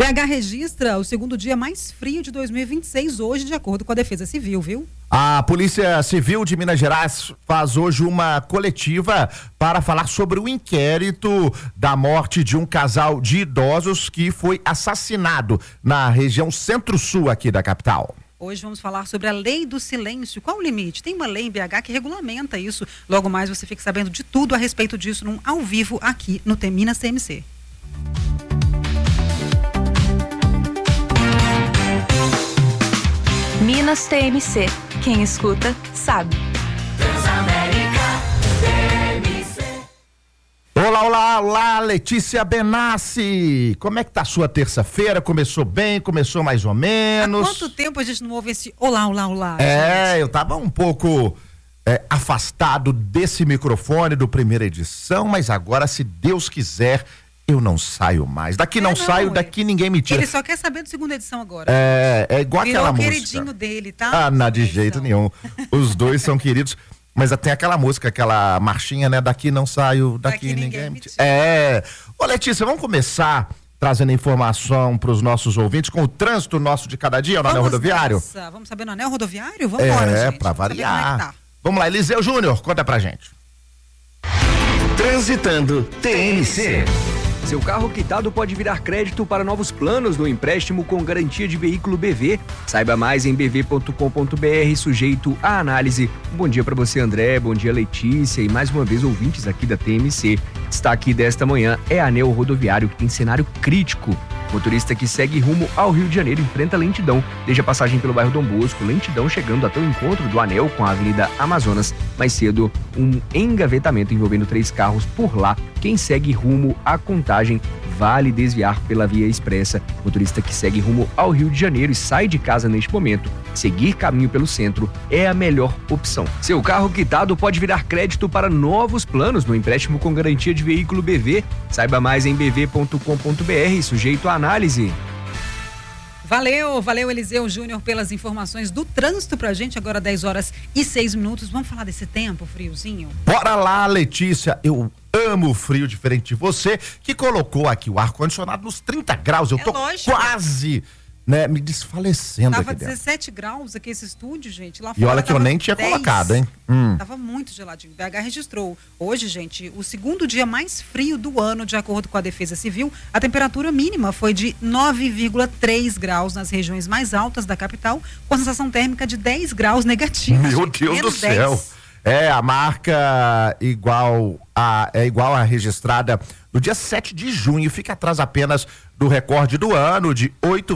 BH registra o segundo dia mais frio de 2026 hoje, de acordo com a Defesa Civil, viu? A Polícia Civil de Minas Gerais faz hoje uma coletiva para falar sobre o inquérito da morte de um casal de idosos que foi assassinado na região centro-sul aqui da capital. Hoje vamos falar sobre a lei do silêncio. Qual o limite? Tem uma lei em BH que regulamenta isso. Logo mais você fica sabendo de tudo a respeito disso num ao vivo aqui no Minas TMC. Minas TMC. Quem escuta, sabe. Olá, Letícia Benassi. Como é que tá a sua terça-feira? Começou bem? Começou mais ou menos? Há quanto tempo a gente não ouve esse olá? Gente? Eu tava um pouco afastado desse microfone do primeira edição, mas agora, se Deus quiser, eu não saio mais. Daqui daqui ninguém me tira. Ele só quer saber do segunda edição agora. É igual Virou aquela música. o queridinho dele, tá? Não, de jeito nenhum. Os dois são queridos. Mas tem aquela música, aquela marchinha, né? Daqui não saio, daqui ninguém me tira. Ô, Letícia, vamos começar trazendo informação para os nossos ouvintes com o trânsito nosso de cada dia no Anel Rodoviário? Vamos saber no Anel Rodoviário? Vamos embora, gente. Pra variar. Tá. Vamos lá, Eliseu Júnior, conta pra gente. Transitando TMC. Seu carro quitado pode virar crédito para novos planos no empréstimo com garantia de veículo BV. Saiba mais em bv.com.br, sujeito à análise. Bom dia para você, André. Bom dia, Letícia. E mais uma vez, ouvintes aqui da TMC. Destaque desta manhã é Anel Rodoviário, que tem cenário crítico. Motorista que segue rumo ao Rio de Janeiro enfrenta lentidão desde a passagem pelo bairro Dom Bosco, lentidão chegando até o encontro do anel com a Avenida Amazonas. Mais cedo, um engavetamento envolvendo 3 carros por lá. Quem segue rumo à Contagem vale desviar pela via expressa. Motorista que segue rumo ao Rio de Janeiro e sai de casa neste momento, seguir caminho pelo centro é a melhor opção. Seu carro quitado pode virar crédito para novos planos no empréstimo com garantia de veículo BV. Saiba mais em bv.com.br, sujeito à análise. Valeu Eliseu Júnior pelas informações do trânsito pra gente, agora 10h06. Vamos falar desse tempo friozinho? Bora lá, Letícia, eu amo o frio, diferente de você, que colocou aqui o ar-condicionado nos 30 graus, eu tô quase, me desfalecendo. Tava aqui 17 graus aqui esse estúdio, gente, lá fora. E olha que eu nem tinha 10. colocado, hein? Tava muito geladinho. BH registrou hoje, gente, o segundo dia mais frio do ano, de acordo com a Defesa Civil. A temperatura mínima foi de 9,3 graus nas regiões mais altas da capital, com a sensação térmica de 10 graus negativos. Meu Deus do céu. A marca igual a registrada no dia 7 de junho, fica atrás apenas do recorde do ano de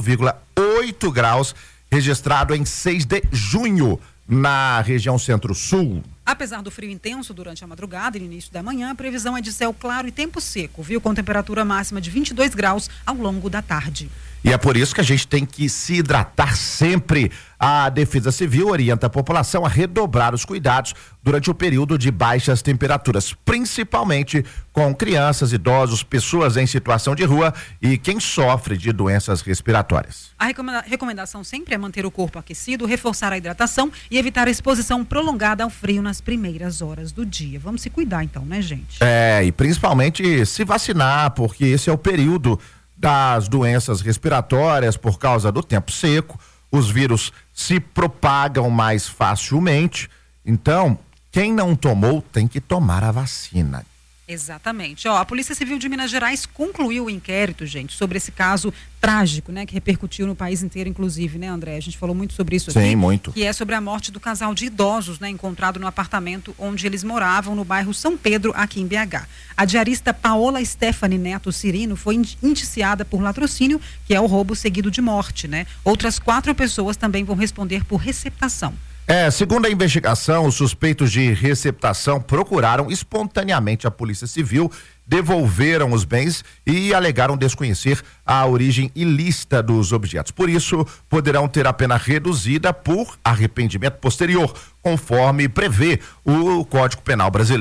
8,8 graus, registrado em 6 de junho na região centro-sul. Apesar do frio intenso durante a madrugada e no início da manhã, a previsão é de céu claro e tempo seco, viu? Com temperatura máxima de 22 graus ao longo da tarde. E é por isso que a gente tem que se hidratar sempre. A Defesa Civil orienta a população a redobrar os cuidados durante o período de baixas temperaturas, principalmente com crianças, idosos, pessoas em situação de rua e quem sofre de doenças respiratórias. A recomendação sempre é manter o corpo aquecido, reforçar a hidratação e evitar a exposição prolongada ao frio nas primeiras horas do dia. Vamos se cuidar então, né, gente? E principalmente se vacinar, porque esse é o período das doenças respiratórias por causa do tempo seco. Os vírus se propagam mais facilmente, então quem não tomou tem que tomar a vacina. Exatamente. A Polícia Civil de Minas Gerais concluiu o inquérito, gente, sobre esse caso trágico, que repercutiu no país inteiro, inclusive, né, André? A gente falou muito sobre isso aqui. Sim, muito. Que é sobre a morte do casal de idosos, encontrado no apartamento onde eles moravam, no bairro São Pedro, aqui em BH. A diarista Paola Stephanie Neto Cirino foi indiciada por latrocínio, que é o roubo seguido de morte, Outras 4 pessoas também vão responder por receptação. Segundo a investigação, os suspeitos de receptação procuraram espontaneamente a Polícia Civil, devolveram os bens e alegaram desconhecer a origem ilícita dos objetos. Por isso, poderão ter a pena reduzida por arrependimento posterior, conforme prevê o Código Penal brasileiro.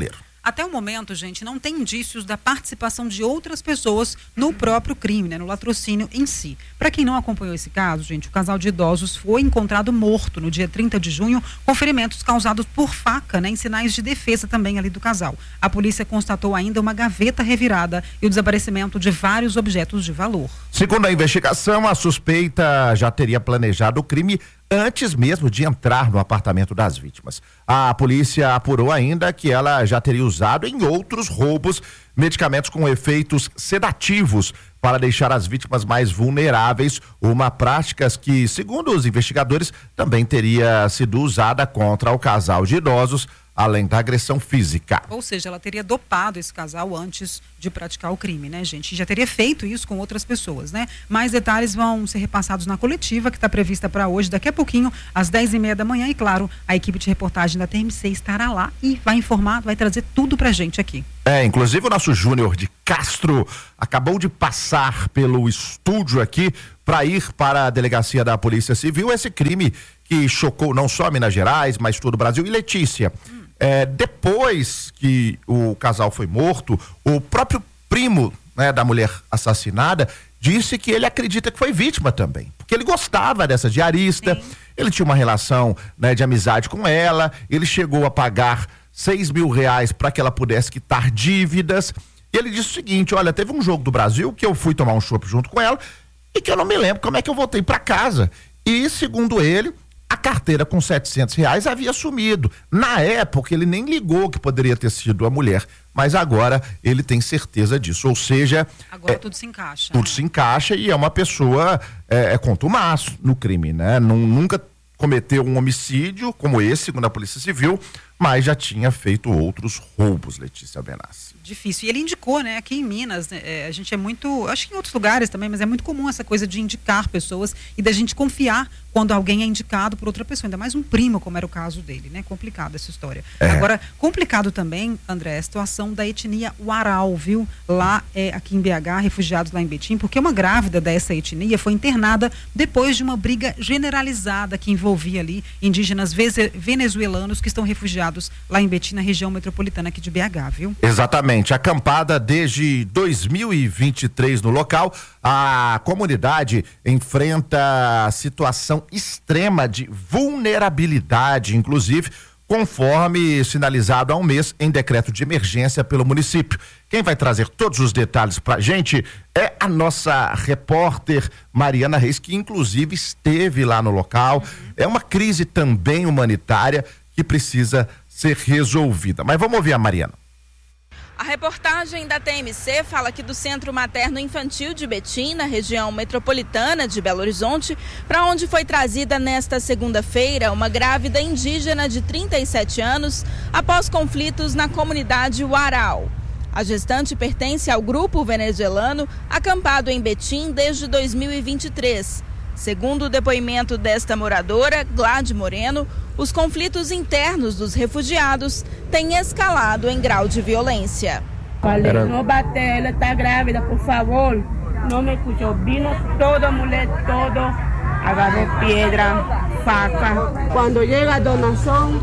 Até o momento, gente, não tem indícios da participação de outras pessoas no próprio crime, né, no latrocínio em si. Para quem não acompanhou esse caso, gente, o casal de idosos foi encontrado morto no dia 30 de junho, com ferimentos causados por faca, né, em sinais de defesa também ali do casal. A polícia constatou ainda uma gaveta revirada e o desaparecimento de vários objetos de valor. Segundo a investigação, a suspeita já teria planejado o crime antes mesmo de entrar no apartamento das vítimas. A polícia apurou ainda que ela já teria usado em outros roubos medicamentos com efeitos sedativos para deixar as vítimas mais vulneráveis, uma prática que, segundo os investigadores, também teria sido usada contra o casal de idosos, além da agressão física. Ou seja, ela teria dopado esse casal antes de praticar o crime, né, gente? Já teria feito isso com outras pessoas, né? Mais detalhes vão ser repassados na coletiva que está prevista para hoje, daqui a pouquinho, às 10h30 da manhã. E claro, a equipe de reportagem da TMC estará lá e vai informar, vai trazer tudo pra gente aqui. Inclusive o nosso Júnior de Castro acabou de passar pelo estúdio aqui para ir para a delegacia da Polícia Civil. Esse crime que chocou não só Minas Gerais, mas todo o Brasil. E Letícia, depois que o casal foi morto, o próprio primo, né, da mulher assassinada disse que ele acredita que foi vítima também, porque ele gostava dessa diarista. Sim. Ele tinha uma relação, né, de amizade com ela, ele chegou a pagar R$6.000 para que ela pudesse quitar dívidas. E ele disse o seguinte: olha, teve um jogo do Brasil que eu fui tomar um chopp junto com ela e que eu não me lembro como é que eu voltei para casa. E segundo ele, a carteira com R$700 havia sumido. Na época ele nem ligou que poderia ter sido a mulher, mas agora ele tem certeza disso. Ou seja, agora tudo se encaixa. Tudo se encaixa e é uma pessoa contumaço no crime, né? Nunca cometeu um homicídio como esse, segundo a Polícia Civil, mas já tinha feito outros roubos, Letícia Benassi. Difícil. E ele indicou, né? Aqui em Minas, né, a gente é muito, acho que em outros lugares também, mas é muito comum essa coisa de indicar pessoas e da gente confiar quando alguém é indicado por outra pessoa, ainda mais um primo, como era o caso dele, né? Complicado essa história. Agora, complicado também, André, a situação da etnia Uaral, viu? Lá, aqui em BH, refugiados lá em Betim, porque uma grávida dessa etnia foi internada depois de uma briga generalizada que envolvia ali indígenas venezuelanos que estão refugiados lá em Betim, na região metropolitana aqui de BH, viu? Exatamente. Acampada desde 2023 no local, a comunidade enfrenta situação extrema de vulnerabilidade, inclusive, conforme sinalizado há um mês em decreto de emergência pelo município. Quem vai trazer todos os detalhes pra gente é a nossa repórter Mariana Reis, que inclusive esteve lá no local. É uma crise também humanitária que precisa ser resolvida. Mas vamos ouvir a Mariana. A reportagem da TMC fala aqui do Centro Materno Infantil de Betim, na região metropolitana de Belo Horizonte, para onde foi trazida nesta segunda-feira uma grávida indígena de 37 anos após conflitos na comunidade Uaral. A gestante pertence ao grupo venezuelano acampado em Betim desde 2023. Segundo o depoimento desta moradora, Glade Moreno, os conflitos internos dos refugiados têm escalado em grau de violência. Falei, não bater, ela está grávida, por favor. Não me escutou. Vino toda mulher, todo, agarrou pedra, faca. Quando chega a donação,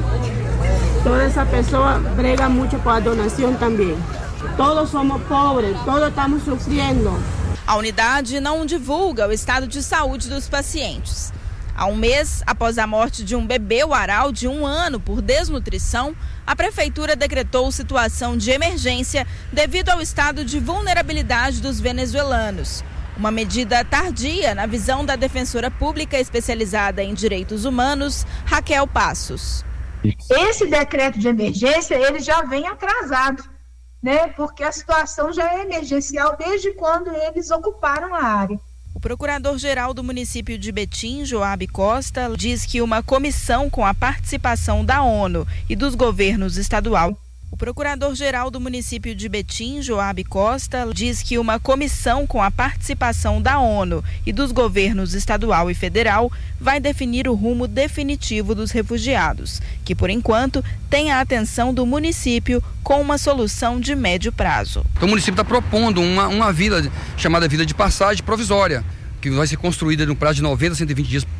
toda essa pessoa brega muito com a donação também. Todos somos pobres, todos estamos sofrendo. A unidade não divulga o estado de saúde dos pacientes. Há um mês, após a morte de um bebê uaral de 1 ano por desnutrição, a prefeitura decretou situação de emergência devido ao estado de vulnerabilidade dos venezuelanos. Uma medida tardia na visão da defensora pública especializada em direitos humanos, Raquel Passos. Esse decreto de emergência, ele já vem atrasado, né? Porque a situação já é emergencial desde quando eles ocuparam a área. O procurador-geral do município de Betim, Joab Costa, diz que uma comissão com a participação da ONU e dos governos estadual. O procurador-geral do município de Betim, Joab Costa, diz que uma comissão com a participação da ONU e dos governos estadual e federal vai definir o rumo definitivo dos refugiados, que por enquanto tem a atenção do município com uma solução de médio prazo. Então, o município está propondo uma vila chamada Vila de Passagem Provisória, que vai ser construída no prazo de 90 a 120 dias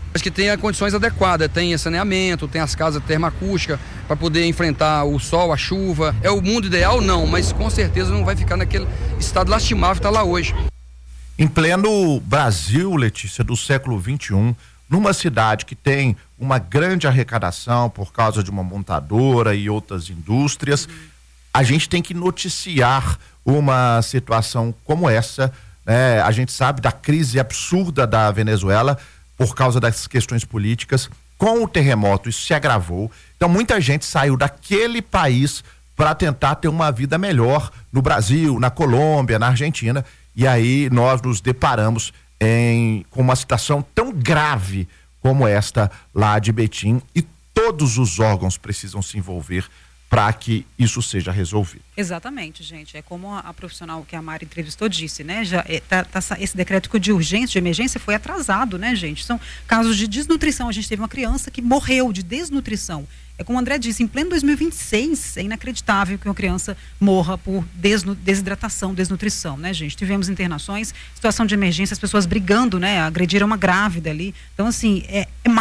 Mas que tenha condições adequadas, tem saneamento, tem as casas termoacústicas para poder enfrentar o sol, a chuva. É o mundo ideal? Não, mas com certeza não vai ficar naquele estado lastimável que está lá hoje. Em pleno Brasil, Letícia, do século XXI, numa cidade que tem uma grande arrecadação por causa de uma montadora e outras indústrias, a gente tem que noticiar uma situação como essa, né? A gente sabe da crise absurda da Venezuela por causa das questões políticas. Com o terremoto isso se agravou, então muita gente saiu daquele país para tentar ter uma vida melhor no Brasil, na Colômbia, na Argentina, e aí nós nos deparamos com uma situação tão grave como esta lá de Betim, e todos os órgãos precisam se envolver para que isso seja resolvido. Exatamente, gente. É como a profissional que a Mari entrevistou disse, né? Já esse decreto de urgência, de emergência foi atrasado, né, gente? São casos de desnutrição. A gente teve uma criança que morreu de desnutrição. É como o André disse, em pleno 2026, é inacreditável que uma criança morra por desidratação, desnutrição, né, gente? Tivemos internações, situação de emergência, as pessoas brigando, né? Agrediram uma grávida ali. Então, assim, é